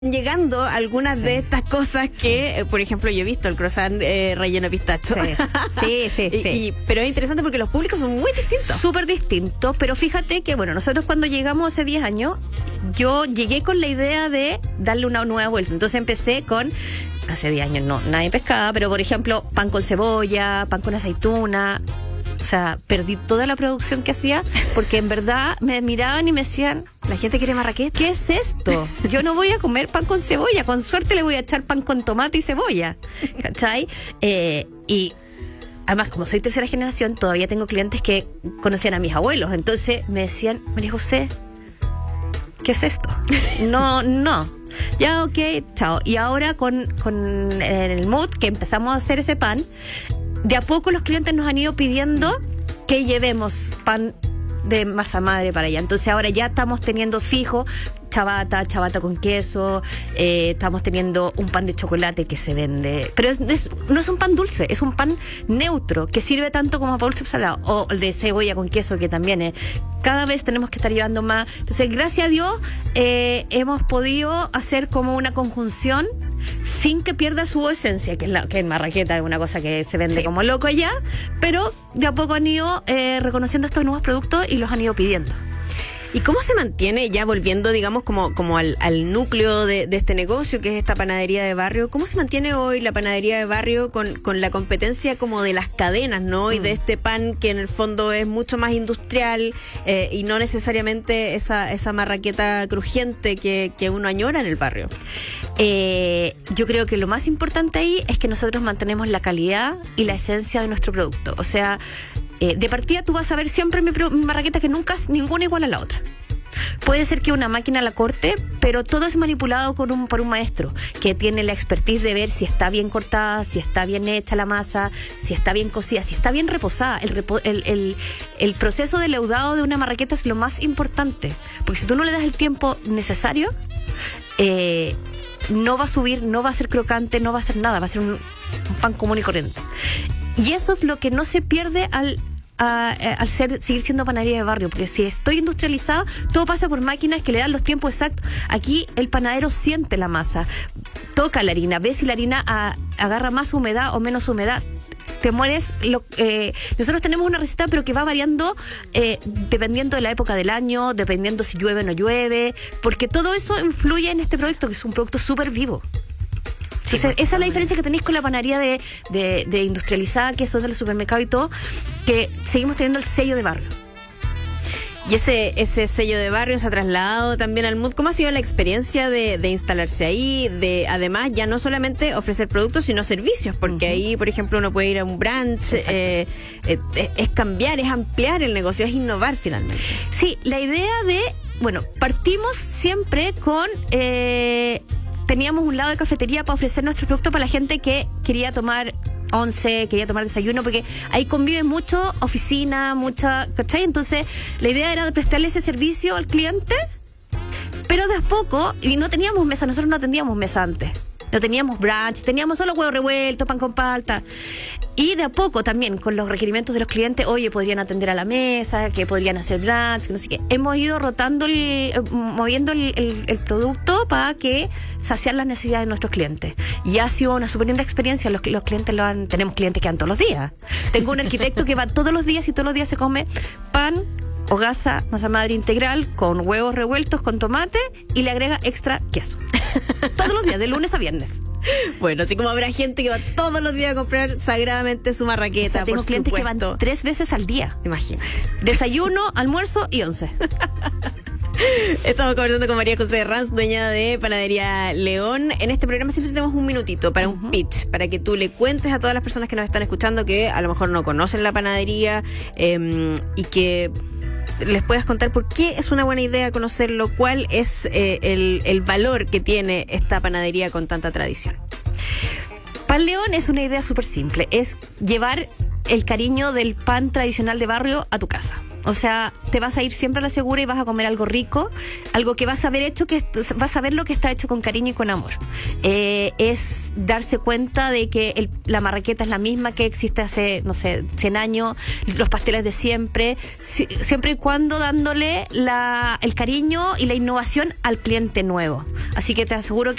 llegando algunas de estas cosas que, por ejemplo, yo he visto el croissant relleno de pistacho. Sí. Pero es interesante porque los públicos son muy distintos. Súper distintos, pero fíjate que, bueno, nosotros cuando llegamos hace 10 años, yo llegué con la idea de darle una nueva vuelta. Entonces empecé con, hace 10 años no, nadie pescaba, pero por ejemplo, pan con cebolla, pan con aceituna. O sea, perdí toda la producción que hacía porque en verdad me miraban y me decían, la gente quiere marraqueta. ¿Qué es esto? Yo no voy a comer pan con cebolla, con suerte le voy a echar pan con tomate y cebolla, ¿cachai? Y además, como soy tercera generación, todavía tengo clientes que conocían a mis abuelos, entonces me decían, María José, ¿qué es esto? No. Ya, ok, chao. Y ahora con el mood que empezamos a hacer ese pan, de a poco los clientes nos han ido pidiendo que llevemos pan de masa madre para allá. Entonces ahora ya estamos teniendo fijo chabata con queso, estamos teniendo un pan de chocolate que se vende, pero no es un pan dulce, es un pan neutro que sirve tanto como para dulce o salado, o el de cebolla con queso que también es. Cada vez tenemos que estar llevando más. Entonces, gracias a Dios, hemos podido hacer como una conjunción sin que pierda su esencia, que es marraqueta, es una cosa que se vende como loco allá, pero de a poco han ido reconociendo estos nuevos productos y los han ido pidiendo. ¿Y cómo se mantiene, ya volviendo, digamos, como al núcleo de este negocio, que es esta panadería de barrio? ¿Cómo se mantiene hoy la panadería de barrio con la competencia como de las cadenas, ¿no? Y de este pan que en el fondo es mucho más industrial y no necesariamente esa marraqueta crujiente que uno añora en el barrio. Yo creo que lo más importante ahí es que nosotros mantenemos la calidad y la esencia de nuestro producto. O sea, de partida tú vas a ver siempre mi marraqueta que nunca es ninguna igual a la otra. Puede ser que una máquina la corte, pero todo es manipulado por un maestro que tiene la expertise de ver si está bien cortada, si está bien hecha la masa, si está bien cocida, si está bien reposada. El proceso de leudado de una marraqueta es lo más importante, porque si tú no le das el tiempo necesario, no va a subir, no va a ser crocante, no va a ser nada, va a ser un pan común y corriente. Y eso es lo que no se pierde al seguir siendo panadería de barrio, porque si estoy industrializada, todo pasa por máquinas que le dan los tiempos exactos. Aquí el panadero siente la masa, toca la harina, ve si la harina agarra más humedad o menos humedad. Te mueres. Nosotros tenemos una receta, pero que va variando dependiendo de la época del año, dependiendo si llueve o no llueve, porque todo eso influye en este producto, que es un producto súper vivo. Entonces, esa es la diferencia que tenéis con la panadería de industrializada, que son de los supermercados y todo, que seguimos teniendo el sello de barrio. Y ese sello de barrio se ha trasladado también al mood. ¿Cómo ha sido la experiencia de instalarse ahí? De además ya no solamente ofrecer productos, sino servicios, porque ahí, por ejemplo, uno puede ir a un brunch, es cambiar, es ampliar el negocio, es innovar finalmente. Sí, la idea partimos siempre con... teníamos un lado de cafetería para ofrecer nuestros productos para la gente que quería tomar once, quería tomar desayuno, porque ahí convive mucho oficina, ¿cachai? Entonces, la idea era de prestarle ese servicio al cliente, pero de a poco, y no teníamos mesa, nosotros no atendíamos mesa antes. No teníamos brunch, teníamos solo huevo revuelto, pan con palta. Y de a poco también, con los requerimientos de los clientes, oye, podrían atender a la mesa, que podrían hacer brunch, que no sé qué. Hemos ido rotando, moviendo el producto para que saciar las necesidades de nuestros clientes. Y ha sido una súper linda experiencia. Los clientes tenemos clientes que van todos los días. Tengo un arquitecto que va todos los días y todos los días se come pan, hogaza, masa madre integral, con huevos revueltos, con tomate, y le agrega extra queso. Todos los días, de lunes a viernes. Bueno, así como habrá gente que va todos los días a comprar sagradamente su marraqueta, o sea, tengo clientes que van 3 veces al día. Imagínate. Desayuno, almuerzo y 11. Estamos conversando con María José Herranz, dueña de Panadería León. En este programa siempre tenemos un minutito para un pitch, para que tú le cuentes a todas las personas que nos están escuchando que a lo mejor no conocen la panadería y que les puedas contar por qué es una buena idea conocerlo, cuál es el valor que tiene esta panadería con tanta tradición. Pan León es una idea súper simple, es llevar el cariño del pan tradicional de barrio a tu casa. O sea, te vas a ir siempre a la segura y vas a comer algo rico, algo que vas a haber hecho, que vas a ver lo que está hecho con cariño y con amor. Es darse cuenta de que la marraqueta es la misma que existe hace, no sé, 100 años, los pasteles de siempre, siempre y cuando dándole el cariño y la innovación al cliente nuevo. Así que te aseguro que